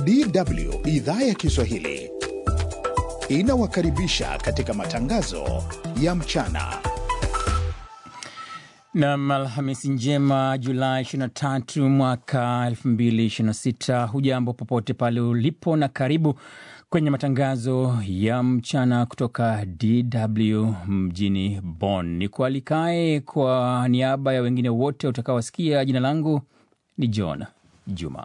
DW idhaa ya Kiswahili inawakaribisha katika matangazo ya mchana. Na Alhamisi njema Julai 23 mwaka 2026. Hujambo popote pale ulipo na karibu kwenye matangazo ya mchana kutoka DW mjini Bonn. Nikualikae kwa niaba ya wengine wote utakaowasikia. Jina langu ni John Juma.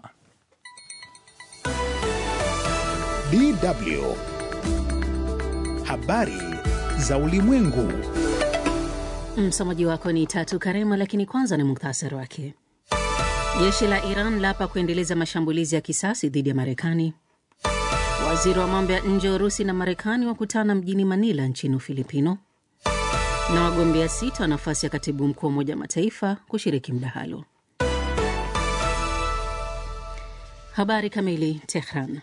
DW habari za ulimwengu. Msomaji wako ni Tatu Karema, lakini kwanza ni muhtasari wake. Jeshi la Iran lapa kuendeleza mashambulizi ya kisasi dhidi ya Marekani. Waziri wa mambo ya nje wa Urusi na Marekani wakutana mjini Manila nchini Ufilipino. Na wagombea 6 wa nafasi ya katibu mkuu wa Umoja wa Mataifa kushiriki mdahalo. Habari kamili. Tehran.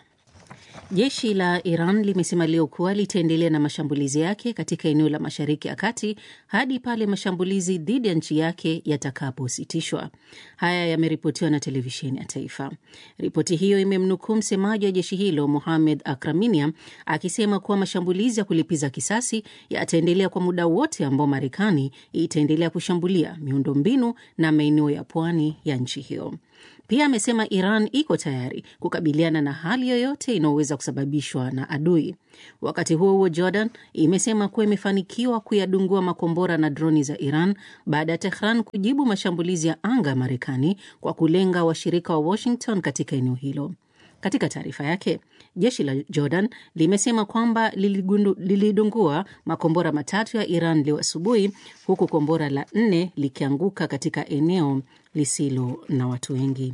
Jeshi la Iran limesema leo kuwa litaendelea na mashambulizi yake katika eneo la Mashariki ya Kati hadi pale mashambulizi dhidi ya nchi yake yatakapositishwa. Haya yameripotiwa na televisheni ya taifa. Ripoti hiyo imemnukuu msemaji wa jeshi hilo Mohamed Akraminia akisema kuwa mashambulizi ya kulipiza kisasi yataendelea kwa muda wote ambao Marekani itaendelea kushambulia miundombinu na maeneo ya pwani ya nchi hiyo. Pia amesema Iran iko tayari kukabiliana na hali yoyote inayoweza kusababishwa na adui. Wakati huo huo, Jordan imesema kuwa imefanikiwa kuyadungua makombora na droni za Iran baada ya Tehran kujibu mashambulizi ya anga ya Marekani kwa kulenga washirika wa Washington katika eneo hilo. Katika taarifa yake, jeshi la Jordan limesema kwamba lilidungua makombora 3 ya Iran leo asubuhi, huku kombora la 4 likianguka katika eneo lisilo na watu wengi.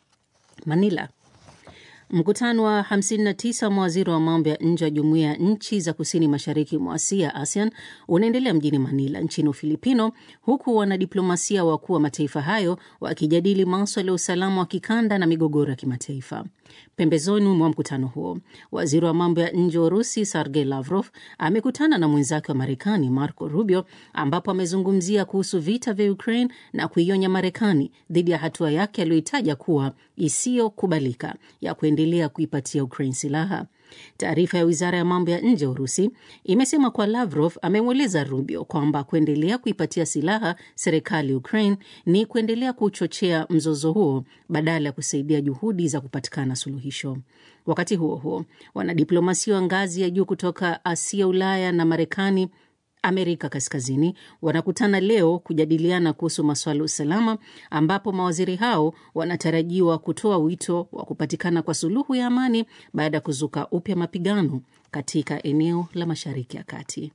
Manila. Mkutano wa 59 mawaziri wa mambo ya nje wa jumuiya ya nchi za kusini mashariki mwa Asia ASEAN unaendelea mjini Manila nchini Ufilipino, huku wanadiplomasia wakuu wa mataifa hayo wakijadili masuala ya usalama wa kikanda na migogoro ya kimataifa. Pembezoni mwa mkutano huo, waziri wa mambo ya nje wa Urusi Sergei Lavrov amekutana na mwenzake wa Marekani Marco Rubio, ambapo amezungumzia kuhusu vita vya Ukraine na kuionya Marekani dhidi ya hatua yake aliyoitaja kuwa isiyokubalika ya kuendelea kuipatia Ukraine silaha. Taarifa ya wizara ya mambo ya nje ya Urusi imesema kwa Lavrov amemweleza Rubio kwamba kuendelea kuipatia silaha serikali Ukraine ni kuendelea kuchochea mzozo huo badala ya kusaidia juhudi za kupatikana suluhisho. Wakati huo huo, wanadiplomasia wa ngazi ya juu kutoka Asia, Ulaya na Marekani Amerika Kaskazini wanakutana leo kujadiliana kuhusu masuala ya usalama, ambapo mawaziri hao wanatarajiwa kutoa wito wa kupatikana kwa suluhu ya amani baada ya kuzuka upya mapigano katika eneo la Mashariki ya Kati.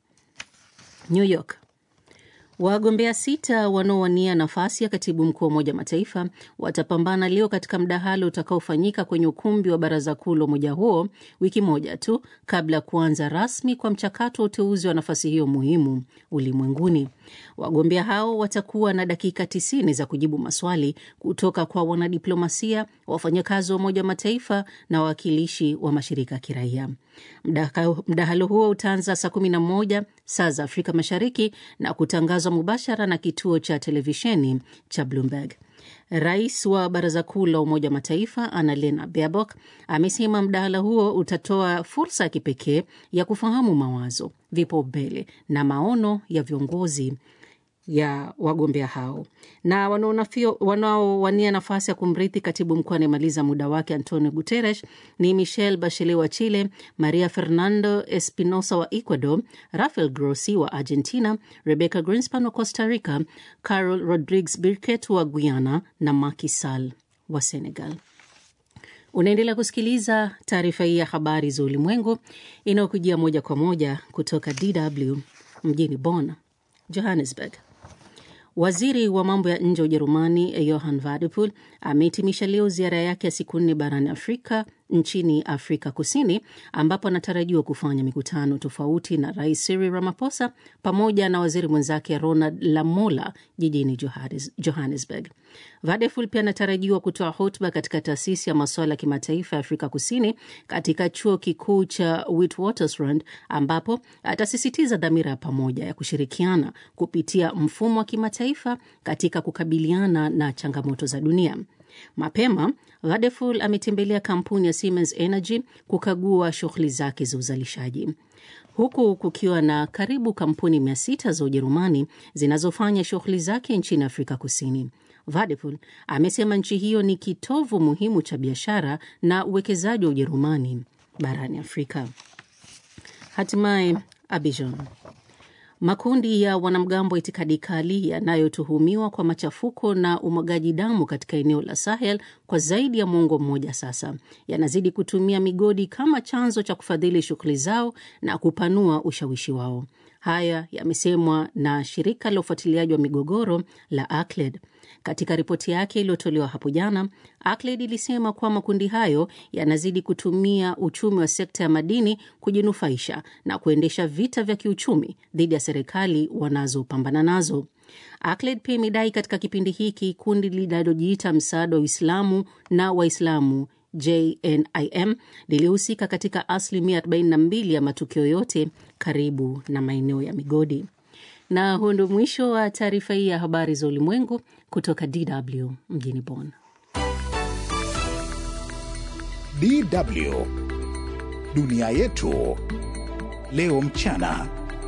New York. Wagombea 6 wanaowania nafasi ya katibu mkuu wa Umoja wa Mataifa watapambana leo katika mdahalo utakaofanyika kwenye ukumbi wa Baraza Kuu la umoja huo, wiki moja tu kabla ya kuanza rasmi kwa mchakato wa uteuzi wa nafasi hiyo muhimu ulimwenguni. Wagombea hao watakuwa na dakika 90 za kujibu maswali kutoka kwa wanadiplomasia, wafanyakazi wa Umoja wa Mataifa na wawakilishi wa mashirika ya kiraia. Mdahalo huo utaanza saa 11 saa za Afrika Mashariki na kutangazwa mubashara na kituo cha televisheni cha Bloomberg. Rais wa Baraza Kuu la Umoja wa Mataifa Annalena Baerbock amesema mdahalo huo utatoa fursa ya kipekee ya kufahamu mawazo, vipaumbele na maono ya viongozi ya wagombea hao. Na wanaowania nafasi ya kumrithi katibu mkuu anayemaliza muda wake Antonio Guterres ni Michelle Bachelet wa Chile, Maria Fernando Espinosa wa Ecuador, Rafael Grossi wa Argentina, Rebecca Greenspan wa Costa Rica, Carol Rodriguez Birket wa Guyana na Macky Sall wa Senegal. Unaendelea kusikiliza taarifa hii ya habari za ulimwengu inayokujia moja kwa moja kutoka DW mjini Bonn. Johannesburg. Waziri wa mambo ya nje wa Ujerumani Johann Wadephul amehitimisha leo ziara yake ya siku 4 barani Afrika nchini Afrika Kusini, ambapo anatarajiwa kufanya mikutano tofauti na Rais Cyril Ramaphosa pamoja na waziri mwenzake Ronald Lamola jijini Johannesburg. Wadephul pia anatarajiwa kutoa hotuba katika taasisi ya masuala ya kimataifa ya Afrika Kusini katika chuo kikuu cha Witwatersrand, ambapo atasisitiza dhamira ya pamoja ya kushirikiana kupitia mfumo wa kimataifa katika kukabiliana na changamoto za dunia. Mapema, Vadeful ametembelea kampuni ya Siemens Energy kukagua shughuli zake za uzalishaji. Huku kukiwa na karibu kampuni 600 za Ujerumani zinazofanya shughuli zake nchini Afrika Kusini. Vadeful amesema nchi hiyo ni kitovu muhimu cha biashara na uwekezaji wa Ujerumani barani Afrika. Hatimaye Abidjan. Makundi ya wanamgambo itikadi kali yanayotuhumiwa kwa machafuko na umwagaji damu katika eneo la Sahel kwa zaidi ya muongo mmoja sasa yanazidi kutumia migodi kama chanzo cha kufadhili shughuli zao na kupanua ushawishi wao. Haya yamesemwa na shirika la ufuatiliaji wa migogoro la ACLED. Katika ripoti yake iliyotolewa hapo jana, ACLED ilisema kuwa makundi hayo yanazidi kutumia uchumi wa sekta ya madini kujinufaisha na kuendesha vita vya kiuchumi dhidi ya serikali wanazopambana nazo. ACLED pia imedai katika kipindi hiki kundi linalojiita msaada wa Uislamu na Waislamu JNIM lilihusika katika 42% ya matukio yote karibu na maeneo ya migodi. Na huo ndio mwisho wa taarifa hii ya habari za ulimwengu kutoka DW mjini Bonn. DW Dunia Yetu Leo Mchana.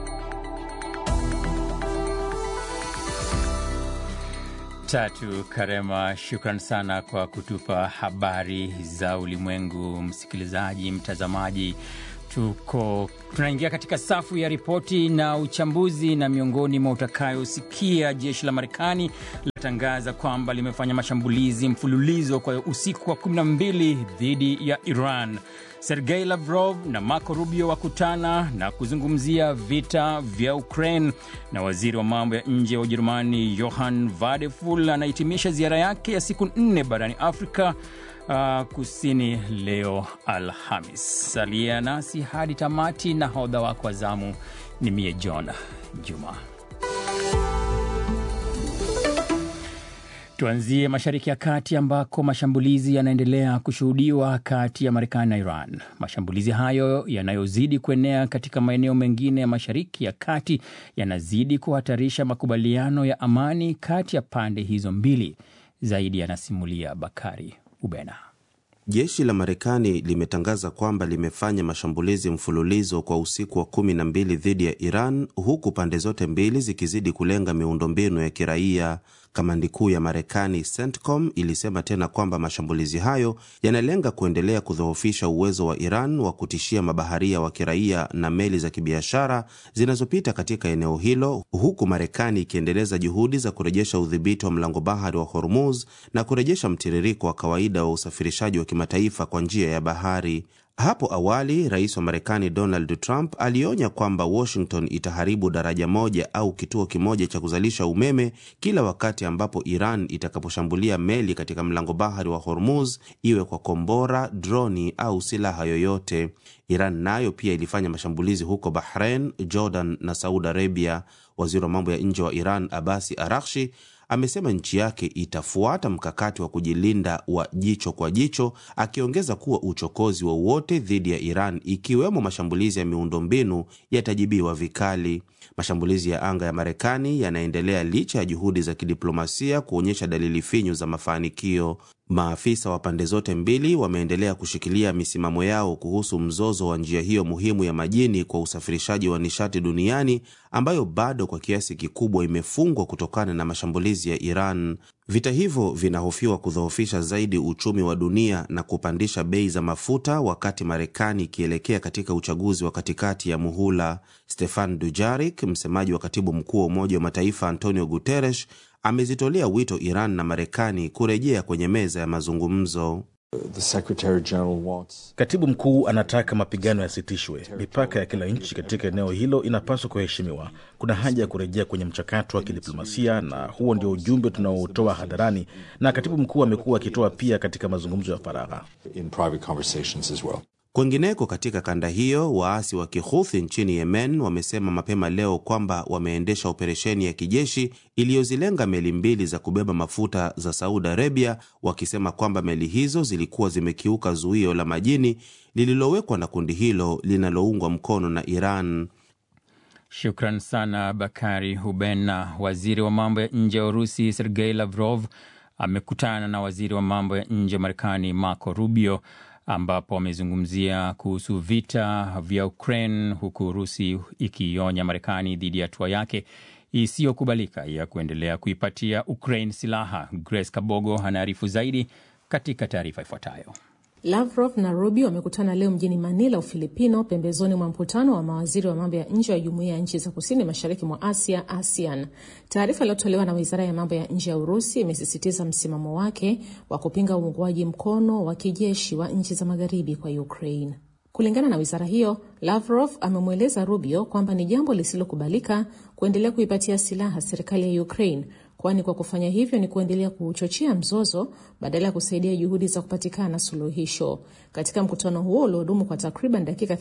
Tatu Karema, shukran sana kwa kutupa habari za ulimwengu. Msikilizaji, mtazamaji, tunaingia katika safu ya ripoti na uchambuzi, na miongoni mwa utakayosikia, jeshi la Marekani latangaza kwamba limefanya mashambulizi mfululizo kwa usiku wa 12 dhidi ya Iran. Sergei Lavrov na Marco Rubio wakutana na kuzungumzia vita vya Ukraine, na waziri wa mambo ya nje wa Ujerumani Johann Vadeful anahitimisha ziara yake ya siku 4 barani Afrika Kusini leo Alhamis. Salia nasi hadi tamati, na hodha wako wa zamu ni mie John Juma. Tuanzie Mashariki ya Kati ambako mashambulizi yanaendelea kushuhudiwa kati ya Marekani na Iran. Mashambulizi hayo yanayozidi kuenea katika maeneo mengine ya Mashariki ya Kati yanazidi kuhatarisha makubaliano ya amani kati ya pande hizo mbili. Zaidi yanasimulia Bakari Ubena. Jeshi la Marekani limetangaza kwamba limefanya mashambulizi mfululizo kwa usiku wa 12 dhidi ya Iran, huku pande zote mbili zikizidi kulenga miundombinu ya kiraia. Kamandi kuu ya Marekani CENTCOM ilisema tena kwamba mashambulizi hayo yanalenga kuendelea kudhoofisha uwezo wa Iran wa kutishia mabaharia wa kiraia na meli za kibiashara zinazopita katika eneo hilo, huku Marekani ikiendeleza juhudi za kurejesha udhibiti wa mlango bahari wa Hormuz na kurejesha mtiririko wa kawaida wa usafirishaji wa kimataifa kwa njia ya bahari. Hapo awali, rais wa Marekani Donald Trump alionya kwamba Washington itaharibu daraja moja au kituo kimoja cha kuzalisha umeme kila wakati ambapo Iran itakaposhambulia meli katika mlango bahari wa Hormuz, iwe kwa kombora, droni au silaha yoyote. Iran nayo pia ilifanya mashambulizi huko Bahrain, Jordan na Saudi Arabia. Waziri wa mambo ya nje wa Iran Abbas Araghchi amesema nchi yake itafuata mkakati wa kujilinda wa jicho kwa jicho, akiongeza kuwa uchokozi wowote dhidi ya Iran, ikiwemo mashambulizi ya miundombinu, yatajibiwa vikali. Mashambulizi ya anga ya Marekani yanaendelea licha ya juhudi za kidiplomasia kuonyesha dalili finyu za mafanikio. Maafisa wa pande zote mbili wameendelea kushikilia misimamo yao kuhusu mzozo wa njia hiyo muhimu ya majini kwa usafirishaji wa nishati duniani, ambayo bado kwa kiasi kikubwa imefungwa kutokana na mashambulizi ya Iran. Vita hivyo vinahofiwa kudhoofisha zaidi uchumi wa dunia na kupandisha bei za mafuta, wakati Marekani ikielekea katika uchaguzi wa katikati ya muhula. Stefan Dujarric, msemaji wa katibu mkuu wa Umoja wa Mataifa Antonio Guterres, amezitolea wito Iran na Marekani kurejea kwenye meza ya mazungumzo. Katibu mkuu anataka mapigano yasitishwe. Mipaka ya kila nchi katika eneo hilo inapaswa kuheshimiwa. Kuna haja ya kurejea kwenye mchakato wa kidiplomasia, na huo ndio ujumbe tunaotoa hadharani, na katibu mkuu amekuwa akitoa pia katika mazungumzo ya faragha. Kwengineko katika kanda hiyo, waasi wa Kihuthi nchini Yemen wamesema mapema leo kwamba wameendesha operesheni ya kijeshi iliyozilenga meli mbili za kubeba mafuta za Saudi Arabia, wakisema kwamba meli hizo zilikuwa zimekiuka zuio la majini lililowekwa na kundi hilo linaloungwa mkono na Iran. Shukran sana Bakari Hubena. Waziri wa mambo ya nje wa Urusi Sergei Lavrov amekutana na waziri wa mambo ya nje wa Marekani Marco Rubio, ambapo wamezungumzia kuhusu vita vya Ukraine, huku Urusi ikionya Marekani dhidi ya hatua yake isiyokubalika ya kuendelea kuipatia Ukraine silaha. Grace Kabogo anaarifu zaidi katika taarifa ifuatayo. Lavrov na Rubio wamekutana leo mjini Manila, Ufilipino, pembezoni mwa mkutano wa mawaziri wa mambo ya nje wa Jumuiya ya Nchi za Kusini Mashariki mwa Asia, ASEAN. Taarifa iliyotolewa na Wizara ya Mambo ya Nje ya Urusi imesisitiza msimamo wake wa kupinga uungwaji mkono wa kijeshi wa nchi za Magharibi kwa Ukraine. Kulingana na wizara hiyo, Lavrov amemweleza Rubio kwamba ni jambo lisilokubalika kuendelea kuipatia silaha serikali ya Ukraine, kwani kwa kufanya hivyo ni kuendelea kuchochea mzozo badala ya kusaidia juhudi za kupatikana suluhisho. Katika mkutano huo uliodumu kwa takriban dakika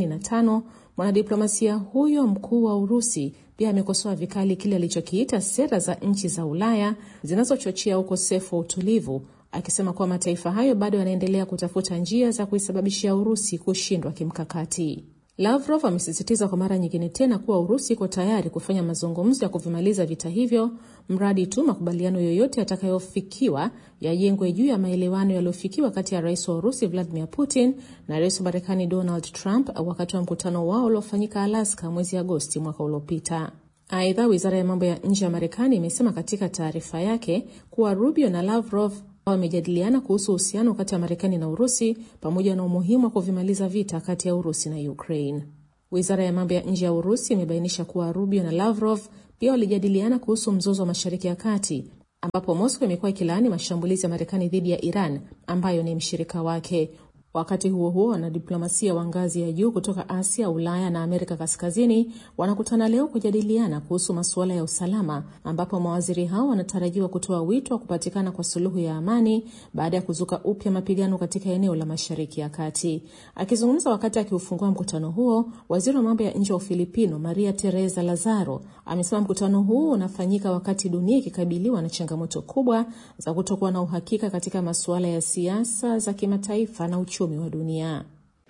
35, mwanadiplomasia huyo mkuu wa Urusi pia amekosoa vikali kile alichokiita sera za nchi za Ulaya zinazochochea ukosefu wa utulivu, akisema kuwa mataifa hayo bado yanaendelea kutafuta njia za kuisababishia Urusi kushindwa kimkakati. Lavrov amesisitiza kwa mara nyingine tena kuwa Urusi iko tayari kufanya mazungumzo ya kuvimaliza vita hivyo, mradi tu makubaliano yoyote yatakayofikiwa yajengwe juu ya maelewano yaliyofikiwa kati ya Rais wa Urusi Vladimir Putin na Rais wa Marekani Donald Trump wakati wa mkutano wao uliofanyika Alaska mwezi Agosti mwaka uliopita. Aidha, Wizara ya Mambo ya Nje ya Marekani imesema katika taarifa yake kuwa Rubio na Lavrov wamejadiliana kuhusu uhusiano kati ya Marekani na Urusi pamoja na umuhimu wa kuvimaliza vita kati ya Urusi na Ukraine. Wizara ya Mambo ya Nje ya Urusi imebainisha kuwa Rubio na Lavrov pia walijadiliana kuhusu mzozo wa Mashariki ya Kati, ambapo Moscow imekuwa ikilaani mashambulizi ya Marekani dhidi ya Iran ambayo ni mshirika wake. Wakati huo huo, wanadiplomasia wa ngazi ya juu kutoka Asia, Ulaya na Amerika Kaskazini wanakutana leo kujadiliana kuhusu masuala ya usalama, ambapo mawaziri hao wanatarajiwa kutoa wito wa kupatikana kwa suluhu ya amani baada ya kuzuka upya mapigano katika eneo la Mashariki ya Kati. Akizungumza wakati akiufungua mkutano huo, waziri wa mambo ya nje wa Ufilipino Maria Teresa Lazaro amesema mkutano huu unafanyika wakati dunia ikikabiliwa na changamoto kubwa za kutokuwa na uhakika katika masuala ya siasa za kimataifa na uchumi wa dunia.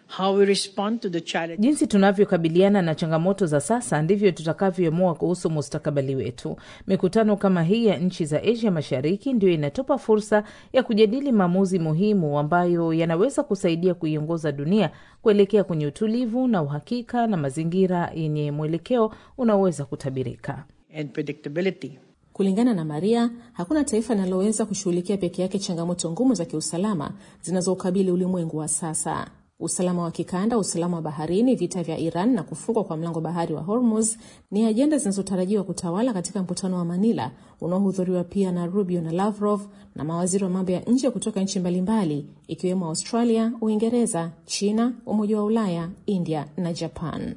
Jinsi tunavyokabiliana na changamoto za sasa ndivyo tutakavyoamua kuhusu mustakabali wetu. Mikutano kama hii ya nchi za Asia Mashariki ndio inatupa fursa ya kujadili maamuzi muhimu ambayo yanaweza kusaidia kuiongoza dunia kuelekea kwenye utulivu na uhakika na mazingira yenye mwelekeo unaweza kutabirika. Kulingana na Maria, hakuna taifa linaloweza kushughulikia peke yake changamoto ngumu za kiusalama zinazokabili ulimwengu wa sasa. Usalama wa kikanda, usalama wa baharini, vita vya Iran na kufungwa kwa mlango bahari wa Hormuz ni ajenda zinazotarajiwa kutawala katika mkutano wa Manila unaohudhuriwa pia na Rubio na Lavrov na mawaziri wa mambo ya nje kutoka nchi mbalimbali ikiwemo Australia, Uingereza, China, Umoja wa Ulaya, India na Japan.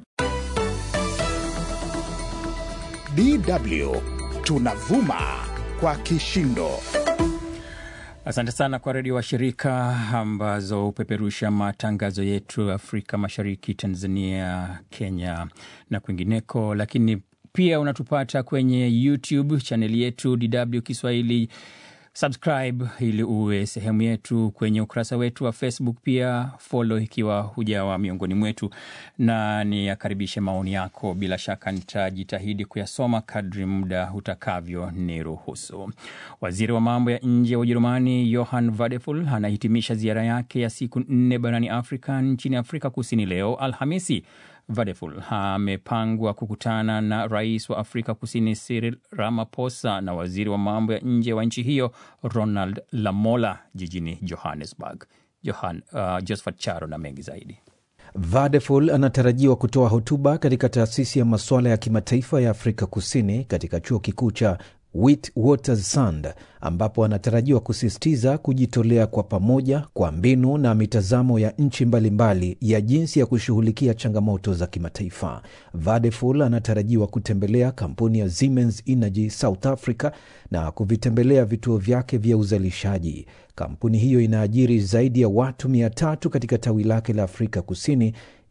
DW tunavuma kwa kishindo. Asante sana kwa redio wa shirika ambazo upeperusha matangazo yetu Afrika Mashariki, Tanzania, Kenya na kwingineko, lakini pia unatupata kwenye YouTube channel yetu DW Kiswahili. Subscribe ili uwe sehemu yetu kwenye ukurasa wetu wa Facebook, pia follow ikiwa hujawa miongoni mwetu, na niyakaribishe maoni yako. Bila shaka nitajitahidi kuyasoma kadri muda utakavyo niruhusu. Waziri wa mambo ya nje wa Ujerumani Johann Vadeful anahitimisha ziara yake ya siku 4 barani Afrika nchini Afrika Kusini leo Alhamisi. Vadeful amepangwa kukutana na rais wa Afrika Kusini Cyril Ramaphosa na waziri wa mambo ya nje wa nchi hiyo Ronald Lamola jijini Johannesburg. Josephat Charo na mengi zaidi. Vadeful anatarajiwa kutoa hotuba katika taasisi ya masuala ya kimataifa ya Afrika Kusini katika chuo kikuu cha Witwatersrand, ambapo anatarajiwa kusisitiza kujitolea kwa pamoja kwa mbinu na mitazamo ya nchi mbalimbali ya jinsi ya kushughulikia changamoto za kimataifa. Vadeful anatarajiwa kutembelea kampuni ya Siemens Energy South Africa na kuvitembelea vituo vyake vya uzalishaji. Kampuni hiyo inaajiri zaidi ya watu 300 katika tawi lake la Afrika Kusini,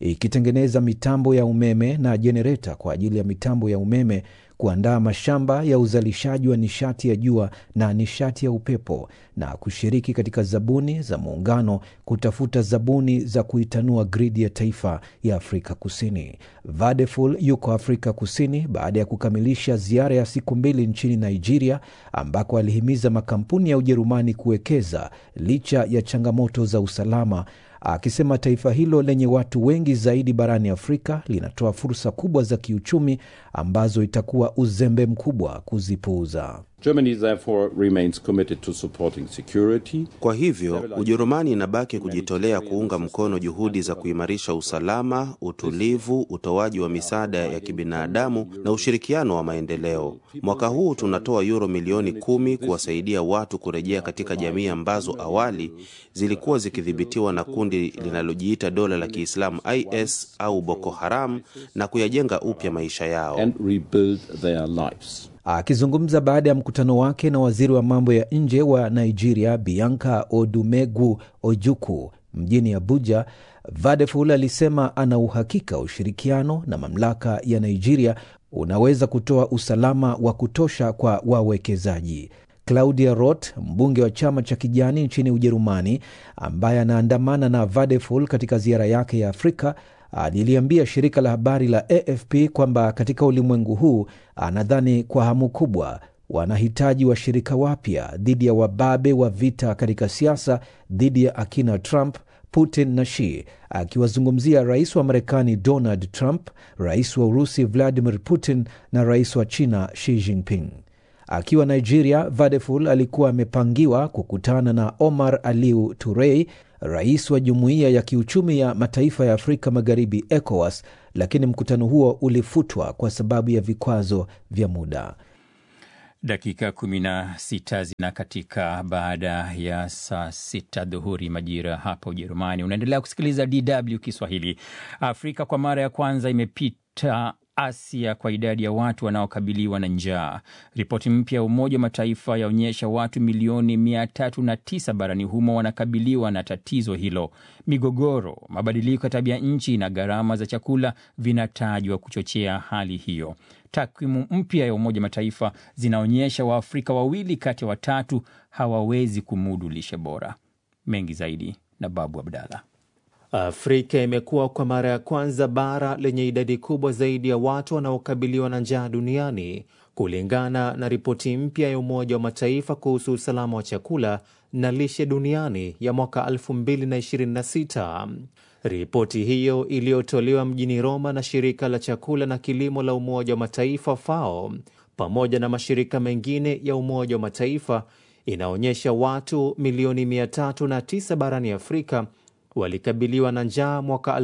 ikitengeneza mitambo ya umeme na jenereta kwa ajili ya mitambo ya umeme, kuandaa mashamba ya uzalishaji wa nishati ya jua na nishati ya upepo, na kushiriki katika zabuni za muungano kutafuta zabuni za kuitanua gridi ya taifa ya Afrika Kusini. Vadeful yuko Afrika Kusini baada ya kukamilisha ziara ya siku 2 nchini Nigeria, ambako alihimiza makampuni ya Ujerumani kuwekeza licha ya changamoto za usalama, akisema taifa hilo lenye watu wengi zaidi barani Afrika linatoa fursa kubwa za kiuchumi ambazo itakuwa uzembe mkubwa kuzipuuza. Germany therefore remains committed to supporting security. Kwa hivyo, Ujerumani inabaki kujitolea kuunga mkono juhudi za kuimarisha usalama, utulivu, utoaji wa misaada ya kibinadamu na ushirikiano wa maendeleo. Mwaka huu tunatoa euro milioni 10 kuwasaidia watu kurejea katika jamii ambazo awali zilikuwa zikidhibitiwa na kundi linalojiita dola la Kiislamu IS au Boko Haram, na kuyajenga upya maisha yao and rebuild their lives. Akizungumza baada ya mkutano wake na waziri wa mambo ya nje wa Nigeria Bianca Odumegu Ojukwu mjini Abuja, Vadeful alisema ana uhakika ushirikiano na mamlaka ya Nigeria unaweza kutoa usalama wa kutosha kwa wawekezaji. Claudia Roth, mbunge wa chama cha kijani nchini Ujerumani, ambaye anaandamana na Vadeful katika ziara yake ya Afrika, aliliambia shirika la habari la AFP kwamba katika ulimwengu huu anadhani kwa hamu kubwa wanahitaji washirika wapya dhidi ya wababe wa vita katika siasa dhidi ya akina Trump, Putin na Xi, akiwazungumzia rais wa Marekani Donald Trump, rais wa Urusi Vladimir Putin na rais wa China Xi Jinping. Akiwa Nigeria, Vadeful alikuwa amepangiwa kukutana na Omar Aliu Turei, rais wa Jumuiya ya Kiuchumi ya Mataifa ya Afrika Magharibi ECOWAS, lakini mkutano huo ulifutwa kwa sababu ya vikwazo vya muda. Dakika 16 zinakatika baada ya saa 6 dhuhuri majira hapa Ujerumani. Unaendelea kusikiliza DW Kiswahili. Afrika kwa mara ya kwanza imepita Asia kwa idadi ya watu wanaokabiliwa na njaa. Ripoti mpya ya Umoja wa Mataifa yaonyesha watu milioni 309 barani humo wanakabiliwa na tatizo hilo. Migogoro, mabadiliko ya tabia nchi na gharama za chakula vinatajwa kuchochea hali hiyo. Takwimu mpya ya Umoja wa Mataifa zinaonyesha Waafrika 2 kati ya 3 hawawezi kumudu lishe bora. Mengi zaidi na Babu Abdalla. Afrika imekuwa kwa mara ya kwanza bara lenye idadi kubwa zaidi ya watu wanaokabiliwa na njaa duniani, kulingana na ripoti mpya ya Umoja wa Mataifa kuhusu usalama wa chakula na lishe duniani ya mwaka 2026. Ripoti hiyo iliyotolewa mjini Roma na shirika la chakula na kilimo la Umoja wa Mataifa FAO pamoja na mashirika mengine ya Umoja wa Mataifa inaonyesha watu milioni 309 barani Afrika walikabiliwa na njaa mwaka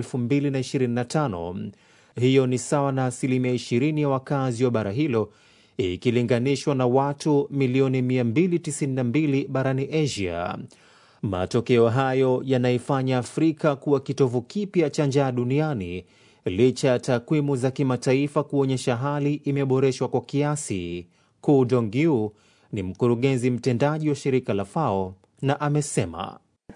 2025. Hiyo ni sawa na 20% ya wakazi wa bara hilo, ikilinganishwa na watu milioni 292 barani Asia. Matokeo hayo yanaifanya Afrika kuwa kitovu kipya cha njaa duniani, licha ya takwimu za kimataifa kuonyesha hali imeboreshwa kwa kiasi. Ku Dongyu ni mkurugenzi mtendaji wa shirika la FAO na amesema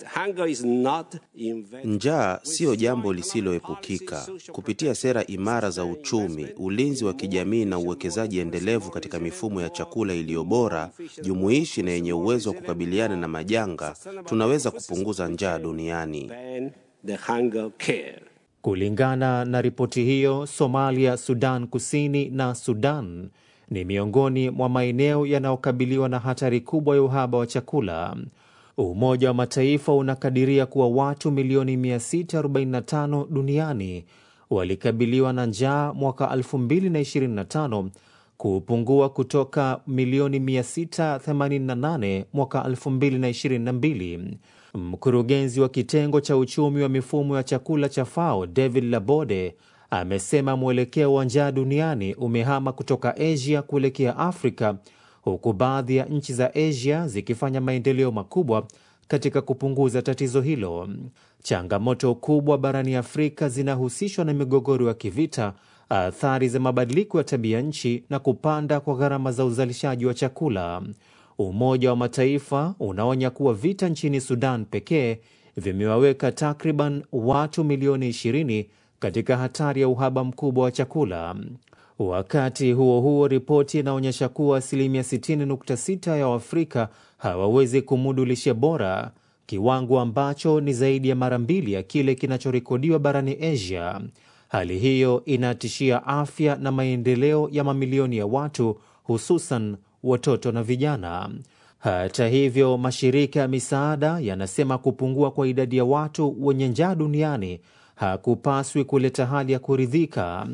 njaa sio jambo lisiloepukika. Kupitia sera imara za uchumi, ulinzi wa kijamii na uwekezaji endelevu katika mifumo ya chakula iliyo bora, jumuishi na yenye uwezo wa kukabiliana na majanga, tunaweza kupunguza njaa duniani. Kulingana na ripoti hiyo, Somalia, Sudan Kusini na Sudan ni miongoni mwa maeneo yanayokabiliwa na hatari kubwa ya uhaba wa chakula. Umoja wa Mataifa unakadiria kuwa watu milioni 645 duniani walikabiliwa na njaa mwaka 2025, kupungua kutoka milioni 688 mwaka 2022. Mkurugenzi wa kitengo cha uchumi wa mifumo ya chakula cha FAO, David Labode, amesema mwelekeo wa njaa duniani umehama kutoka Asia kuelekea Afrika, huku baadhi ya nchi za Asia zikifanya maendeleo makubwa katika kupunguza tatizo hilo. Changamoto kubwa barani Afrika zinahusishwa na migogoro ya kivita, athari za mabadiliko ya tabia nchi na kupanda kwa gharama za uzalishaji wa chakula. Umoja wa Mataifa unaonya kuwa vita nchini Sudan pekee vimewaweka takriban watu milioni 20 katika hatari ya uhaba mkubwa wa chakula. Wakati huo huo, ripoti inaonyesha kuwa 60.6% ya Waafrika hawawezi kumudu lishe bora, kiwango ambacho ni zaidi ya mara 2 ya kile kinachorekodiwa barani Asia. Hali hiyo inatishia afya na maendeleo ya mamilioni ya watu, hususan watoto na vijana. Hata hivyo, mashirika ya misaada yanasema kupungua kwa idadi ya watu wenye njaa duniani hakupaswi kuleta hali ya kuridhika.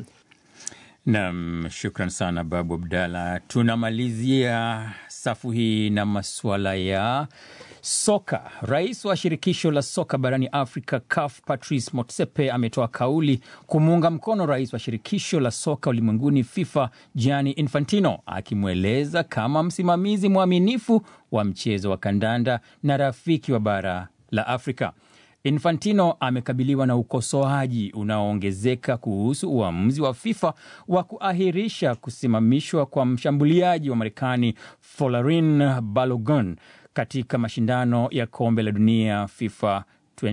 Naam, shukran sana Babu Abdalla. Tunamalizia safu hii na masuala ya soka. Rais wa shirikisho la soka barani Afrika CAF Patrice Motsepe ametoa kauli kumuunga mkono rais wa shirikisho la soka ulimwenguni FIFA Gianni Infantino, akimweleza kama msimamizi mwaminifu wa mchezo wa kandanda na rafiki wa bara la Afrika. Infantino amekabiliwa na ukosoaji unaoongezeka kuhusu uamuzi wa FIFA wa kuahirisha kusimamishwa kwa mshambuliaji wa Marekani Folarin Balogun katika mashindano ya kombe la dunia FIFA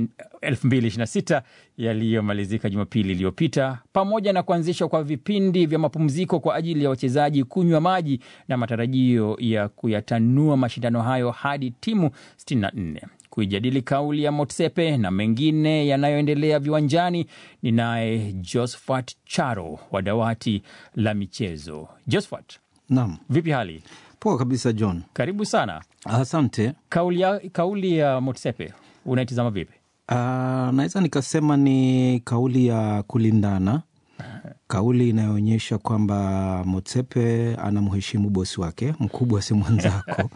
2026 yaliyomalizika Jumapili iliyopita, pamoja na kuanzishwa kwa vipindi vya mapumziko kwa ajili ya wachezaji kunywa maji na matarajio ya kuyatanua mashindano hayo hadi timu 64. Kuijadili kauli ya Motsepe na mengine yanayoendelea viwanjani ni naye Josephat Charo wa dawati la michezo. Josephat, naam, vipi hali? Poa kabisa John. Karibu sana. Asante. Kauli ya Motsepe unaitazama vipi? Naweza nikasema ni kauli ya kulindana. Kauli inayoonyesha kwamba Motsepe anamheshimu bosi wake, mkubwa si mwenzako.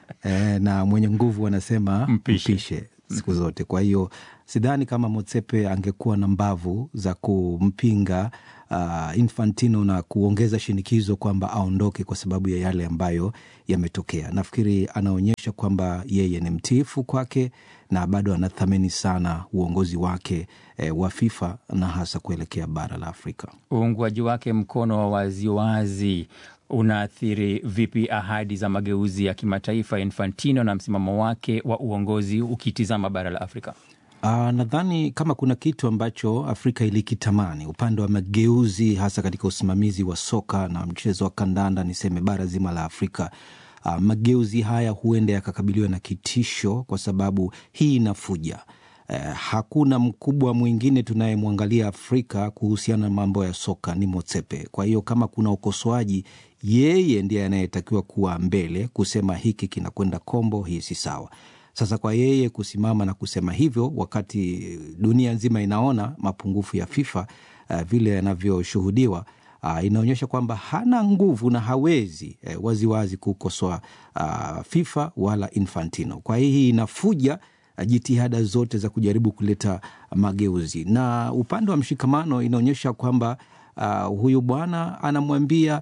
Na mwenye nguvu anasema mpishe siku zote. Kwa hiyo sidhani kama Motsepe angekuwa na mbavu za kumpinga Infantino na kuongeza shinikizo kwamba aondoke kwa sababu ya yale ambayo yametokea. Nafikiri anaonyesha kwamba yeye ni mtiifu kwake na bado anathamini sana uongozi wake wa FIFA na hasa kuelekea bara la Afrika. Uungwaji wake mkono wa waziwazi unaathiri vipi ahadi za mageuzi ya kimataifa Infantino na msimamo wake wa uongozi ukitizama bara la Afrika? Nadhani kama kuna kitu ambacho Afrika ilikitamani upande wa mageuzi, hasa katika usimamizi wa soka na mchezo wa kandanda, niseme bara zima la Afrika, mageuzi haya huenda yakakabiliwa na kitisho kwa sababu hii inafuja. Hakuna mkubwa mwingine tunayemwangalia Afrika kuhusiana na mambo ya soka ni Motsepe. Kwa hiyo kama kuna ukosoaji, yeye ndiye anayetakiwa kuwa mbele kusema hiki kinakwenda kombo, hii si sawa. Sasa kwa yeye kusimama na kusema hivyo wakati dunia nzima inaona mapungufu ya FIFA vile yanavyoshuhudiwa, inaonyesha kwamba hana nguvu na hawezi waziwazi kukosoa FIFA wala Infantino. Kwa hii inafuja jitihada zote za kujaribu kuleta mageuzi. Na upande wa mshikamano inaonyesha kwamba huyu bwana anamwambia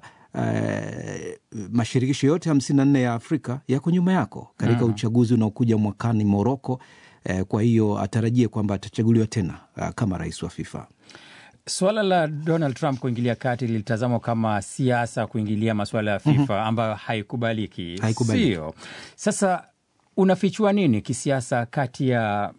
mashirikisho yote 54 ya Afrika yako nyuma yako katika uchaguzi unaokuja mwakani Morocco. Kwa hiyo atarajie kwamba atachaguliwa tena kama rais wa FIFA. Swala la Donald Trump kuingilia kati lilitazamwa kama siasa kuingilia masuala ya FIFA ambayo haikubaliki. Sio? Sasa unafichua nini kisiasa kati ya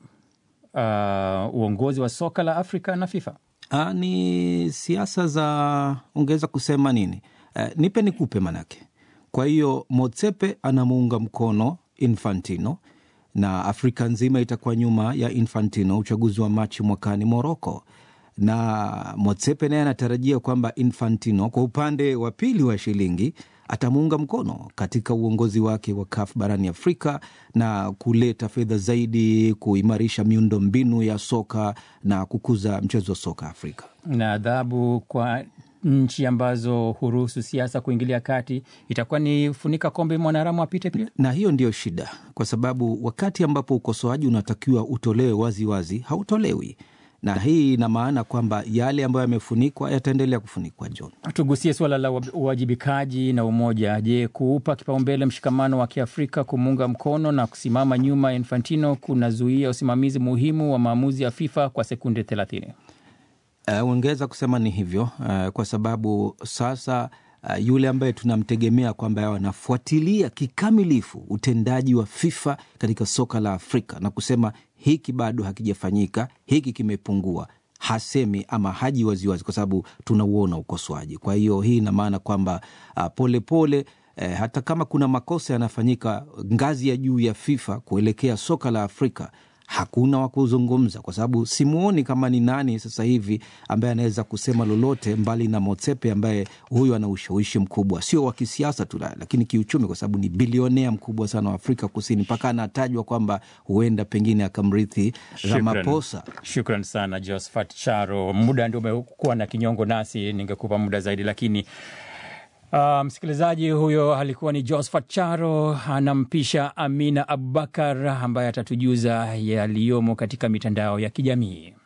uongozi wa soka la Afrika na FIFA? Ni siasa za ongeza kusema nini? Nipe nikupe manake. Kwa hiyo Motsepe anamuunga mkono Infantino na Afrika nzima itakuwa nyuma ya Infantino uchaguzi wa Machi mwakani Morocco. Na Motsepe naye anatarajia kwamba Infantino kwa upande wa pili wa shilingi atamuunga mkono katika uongozi wake wa CAF barani Afrika na kuleta fedha zaidi, kuimarisha miundo mbinu ya soka na kukuza mchezo wa soka Afrika. Na adhabu kwa nchi ambazo huruhusu siasa kuingilia kati itakuwa ni funika kombe mwanaharamu apite pia. Na hiyo ndio shida, kwa sababu wakati ambapo ukosoaji unatakiwa utolewe wazi wazi, hautolewi. Na hii ina maana kwamba yale ambayo yamefunikwa yataendelea kufunikwa. John, tugusie swala la uwajibikaji na umoja. Je, kuupa kipaumbele mshikamano wa Kiafrika, kumunga mkono na kusimama nyuma Infantino kunazuia usimamizi muhimu wa maamuzi ya FIFA kwa sekunde 30? Ungeweza kusema ni hivyo, kwa sababu sasa yule ambaye tunamtegemea kwamba anafuatilia kikamilifu utendaji wa FIFA katika soka la Afrika na kusema hiki bado hakijafanyika, hiki kimepungua, hasemi ama haji waziwazi, kwa sababu tunauona ukosoaji. Kwa hiyo hii ina maana kwamba polepole hata kama kuna makosa yanafanyika ngazi ya juu ya FIFA kuelekea soka la Afrika, hakuna wa kuzungumza, kwa sababu simuoni kama ni nani sasa hivi ambaye anaweza kusema lolote mbali na Motsepe, ambaye huyu ana ushawishi mkubwa, sio wa kisiasa tu lakini kiuchumi, kwa sababu ni bilionea mkubwa sana wa Afrika Kusini, mpaka anatajwa kwamba huenda pengine akamrithi Ramaphosa. Shukran sana Josephat Charo. Muda ndio umekuwa na kinyongo nasi, ningekupa muda zaidi, lakini msikilizaji, huyo alikuwa ni Josephat Charo, anampisha Amina Abubakar ambaye atatujuza yaliyomo katika mitandao ya kijamii.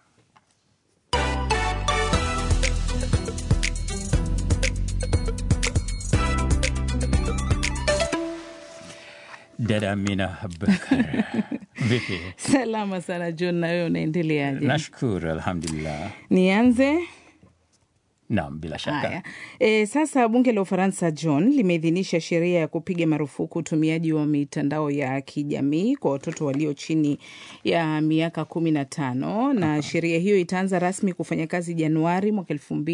Dada Amina Abubakar. Vipi? Salama sana John, na wewe unaendeleaje? Nashukuru, alhamdulillah. Nianze? Naam, bila shaka. Sasa bunge la Ufaransa, John, limeidhinisha sheria ya kupiga marufuku utumiaji wa mitandao ya kijamii kwa watoto walio chini ya miaka 15, na sheria hiyo itaanza rasmi kufanya kazi Januari mwaka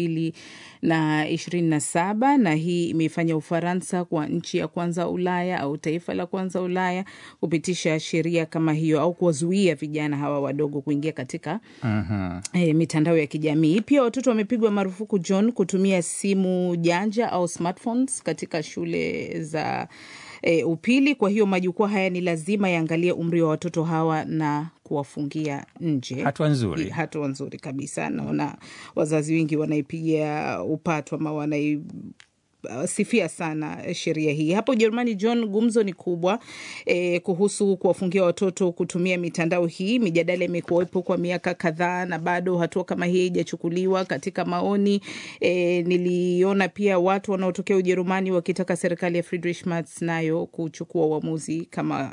2027, na hii imeifanya Ufaransa kwa nchi ya kwanza Ulaya au taifa la kwanza Ulaya kupitisha sheria kama hiyo au kuwazuia vijana hawa wadogo kuingia katika mitandao ya kijamii. Pia watoto wamepigwa marufuku, John, kutumia simu janja au smartphones katika shule za upili. Kwa hiyo majukwaa haya ni lazima yaangalie umri wa watoto hawa na kuwafungia nje. Hatua nzuri. Hatua nzuri kabisa. Naona wazazi wengi wanaipigia upato ama sifia sana sheria hii. Hapo Ujerumani, John, gumzo ni kubwa kuhusu kuwafungia watoto kutumia mitandao hii. Mijadala imekuwepo kwa miaka kadhaa na bado hatua kama hii haijachukuliwa. Katika maoni niliona pia watu wanaotokea Ujerumani wakitaka serikali ya Friedrich Merz nayo kuchukua uamuzi kama